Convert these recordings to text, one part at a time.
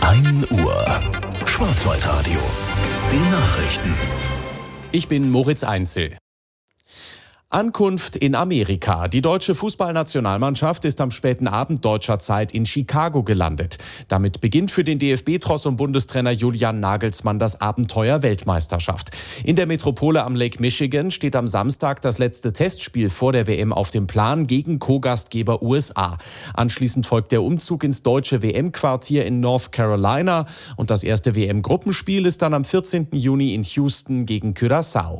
1 Uhr. Schwarzwaldradio. Die Nachrichten. Ich bin Moritz Einzel. Ankunft in Amerika. Die deutsche Fußballnationalmannschaft ist am späten Abend deutscher Zeit in Chicago gelandet. Damit beginnt für den DFB-Tross und Bundestrainer Julian Nagelsmann das Abenteuer Weltmeisterschaft. In der Metropole am Lake Michigan steht am Samstag das letzte Testspiel vor der WM auf dem Plan gegen Co-Gastgeber USA. Anschließend folgt der Umzug ins deutsche WM-Quartier in North Carolina und das erste WM-Gruppenspiel ist dann am 14. Juni in Houston gegen Curaçao.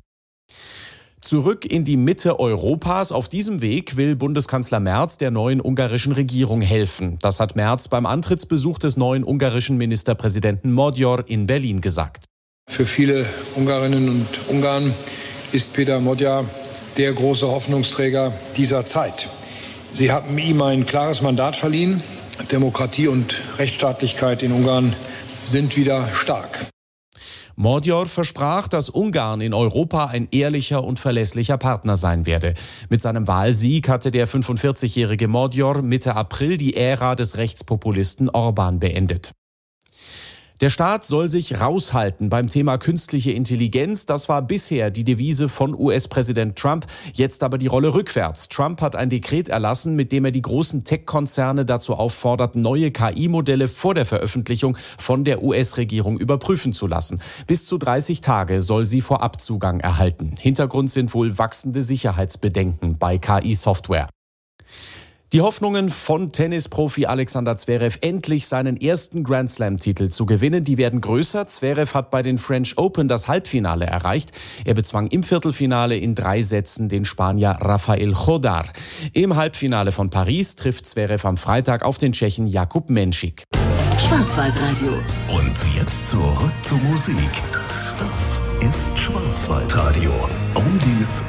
Zurück in die Mitte Europas. Auf diesem Weg will Bundeskanzler Merz der neuen ungarischen Regierung helfen. Das hat Merz beim Antrittsbesuch des neuen ungarischen Ministerpräsidenten Magyar in Berlin gesagt. Für viele Ungarinnen und Ungarn ist Péter Magyar der große Hoffnungsträger dieser Zeit. Sie haben ihm ein klares Mandat verliehen. Demokratie und Rechtsstaatlichkeit in Ungarn sind wieder stark. Magyar versprach, dass Ungarn in Europa ein ehrlicher und verlässlicher Partner sein werde. Mit seinem Wahlsieg hatte der 45-jährige Magyar Mitte April die Ära des Rechtspopulisten Orbán beendet. Der Staat soll sich raushalten beim Thema künstliche Intelligenz. Das war bisher die Devise von US-Präsident Trump. Jetzt aber die Rolle rückwärts. Trump hat ein Dekret erlassen, mit dem er die großen Tech-Konzerne dazu auffordert, neue KI-Modelle vor der Veröffentlichung von der US-Regierung überprüfen zu lassen. Bis zu 30 Tage soll sie Vorabzugang erhalten. Hintergrund sind wohl wachsende Sicherheitsbedenken bei KI-Software. Die Hoffnungen von Tennisprofi Alexander Zverev, endlich seinen ersten Grand-Slam-Titel zu gewinnen, die werden größer. Zverev hat bei den French Open das Halbfinale erreicht. Er bezwang im Viertelfinale in 3 Sätzen den Spanier Rafael Chodar. Im Halbfinale von Paris trifft Zverev am Freitag auf den Tschechen Jakub Menšík. Schwarzwaldradio. Und jetzt zurück zur Musik. Das ist Schwarzwaldradio. Oldies